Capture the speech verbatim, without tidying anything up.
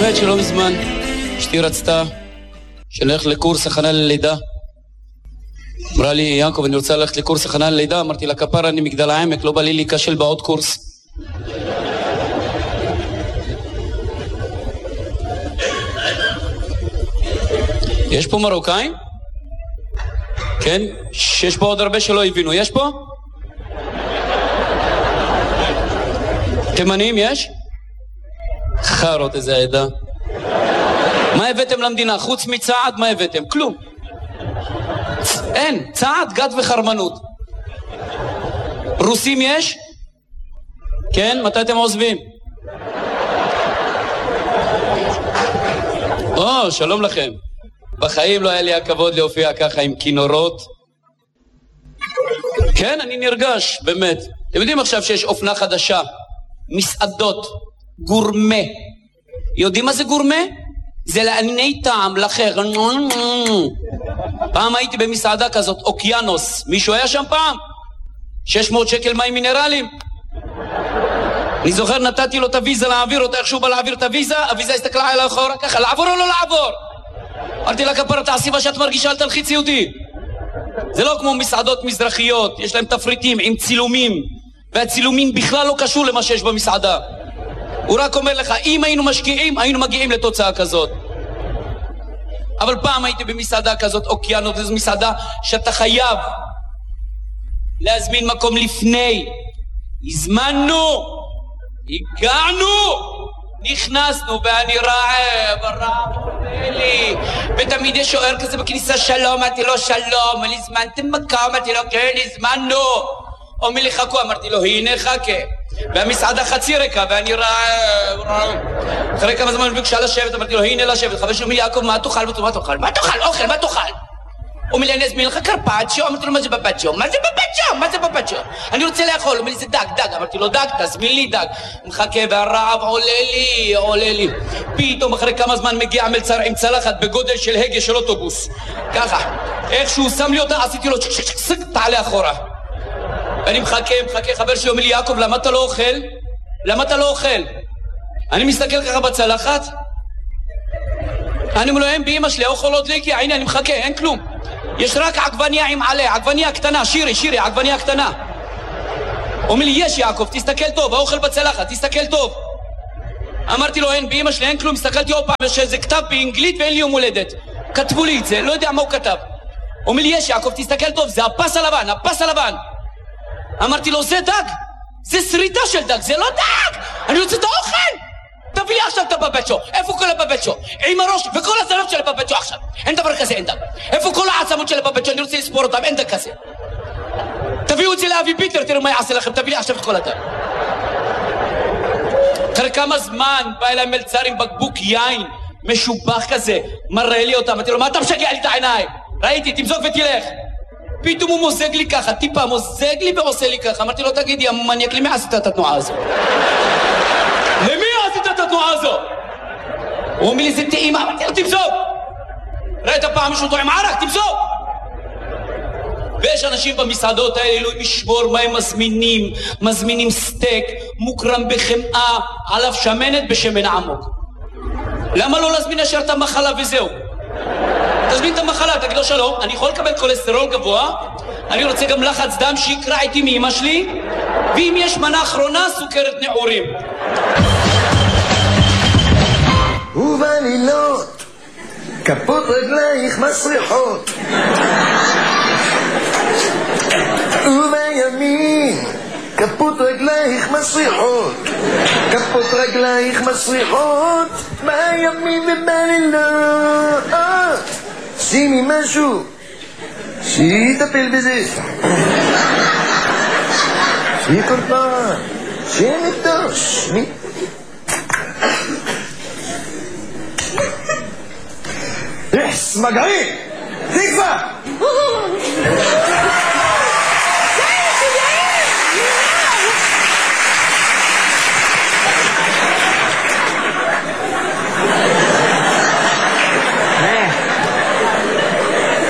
האמת שלא מזמן אשתי רצתה שנלך לקורס הכנה ללידה. אמרה לי, יעקב, אני רוצה ללכת לקורס הכנה ללידה. אמרתי לה, כפרה, אני מגדל העמק, לא בא לי להיכשל בעוד קורס. יש פה מרוקאים? כן? שיש פה עוד הרבה שלא הבינו. יש פה? תימנים יש? חרות, איזה עדה. מה הבאתם למדינה? חוץ מצעד, מה הבאתם? כלום. אין, צעד, גד וחרמנות. רוסים יש? כן? מתי אתם עוזבים? או, שלום לכם. בחיים לא היה לי הכבוד להופיע ככה עם כינורות. כן, אני נרגש, באמת. אתם יודעים עכשיו שיש אופנה חדשה, מסעדות, גורמה. יודעים מה זה גורמה? זה לענייני טעם, לחר. פעם הייתי במסעדה כזאת, אוקיינוס. מישהו היה שם פעם? שש מאות שקל מים מינרלים. אני זוכר, נתתי לו את הוויזה להעביר אותה, איך שהוא בא להעביר את הוויזה, הוויזה הסתכלה עליי אחורה, ככה, לעבור או לא לעבור? אמרתי לה, כפרה, תעשי מה שאת מרגישה, אל תלחיצי אותי. זה לא כמו מסעדות מזרחיות, יש להם תפריטים עם צילומים, והצילומים בכלל לא קשור למה שיש במסעדה. הוא רק אומר לך, אם היינו משקיעים, היינו מגיעים לתוצאה כזאת. אבל פעם הייתי במסעדה כזאת, אוקיינוס, זו מסעדה שאתה חייב להזמין מקום לפני. הזמנו, הגענו, נכנסנו, ואני רעב, הרעב עולה לי, ותמיד יש שוער כזה בכניסה, שלום, אמרתי לו שלום, אני הזמנתם מקום, אמרתי לו כן, הזמנו. אומר לי חכו, אמרתי לו הנה חכה, והמסעדה חצי ריקה, ואני רעב, רעב. אחרי כמה זמן ביקשה לשבת, אמרתי לו הנה לשבת. חבר שאומר לי, יעקב, מה תאכל? מה תאכל? מה תאכל? אוכל, מה תאכל? אומר לי, אני אזמין לך קרפצ'יו. אמרתי לו, מה זה בבצ'יו? מה זה בבצ'יו? מה זה בבצ'יו? אני רוצה לאכול. אומר לי, זה דג, דג. אמרתי לו, דג, תזמין לי דג. מחכה, והרעב עולה לי, עולה לי. פתאום אחרי כמה זמן מגיע מלצר עם צלחת בגודל של הגה של אוטובוס. ככה. איך שהוא שם לי אותה, עשיתי לו צ'ק צ'ק צ'ק, תעלה אחורה. אני מחכה, מחכה, חבר שלי אומר לי, יעקב, למה אתה לא אוכל? למה אתה לא אוכל? אני מסתכל ככה בצלחת, אני אומר לו, הם באמא שלי, האוכל עוד להגיע, הנה, אני מחכה, אין כלום. יש רק עגבניה עם עלה, עגבניה קטנה, שירי, שירי, עגבניה קטנה. אומר לי, יש יעקב, תסתכל טוב, האוכל בצלחת, תסתכל טוב. אמרתי לו, אין, באמא שלי, אין כלום, הסתכלתי עוד פעם, יש איזה כתב באנגלית ואין לי יום הולדת. כתבו לי את זה, לא יודע מה הוא כתב. אומר לי, יש יעקב, תסתכל טוב, זה הפס הלבן, הפס הלבן. אמרתי לו, זה דג, זה שריטה של דג, זה לא דג, אני רוצה את האוכל. תביא לי עכשיו את הבבצ'ו, איפה כל הבבצ'ו? עם הראש וכל הזנב של הבבצ'ו עכשיו. אין דבר כזה, אין דג. איפה כל העצמות של הבבצ'ו? אני רוצה לספור אותם, אין דג כזה. תביאו את זה לאבי פיטר, תראו מה יעשה לכם, תביא לי עכשיו את כל הדג. אחרי כמה זמן בא אליי מלצר עם בקבוק יין משובח כזה, מראה לי אותם, אמרתי לו, מה אתה משגע לי את העיניים? ראיתי, תמזוג ותלך. פתאום הוא מוזג לי ככה, טיפה מוזג לי ועושה לי ככה. אמרתי לו, תגידי, המניאק, למי עשית את התנועה הזו? למי עשית את התנועה הזו? הוא אומר לי, זה טעימה. אמרתי לו, תמזוג. ראית פעם מישהו טועם ערק? תמזוג. ויש אנשים במסעדות האלה, אלוהים ישמור, מה הם מזמינים? מזמינים סטייק, מוקרם בחמאה, עליו שמנת בשמן עמוק. למה לא להזמין ישר את המחלה וזהו? תזמין את המחלה, תגיד לו שלום, אני יכול לקבל כולסטרול גבוה, אני רוצה גם לחץ דם שיקרע איתי מאמא שלי, ואם יש מנה אחרונה, סוכרת נעורים. ובלילות, כפות רגלייך מסריחות, ובימים, כפות רגלייך מסריחות, כפות רגלייך מסריחות, בימים ובלילות. שימי משהו, שיטפל בזה, שיהיה כל פעם, שיהיה נטוש, מי? יס, מגעי, תקווה!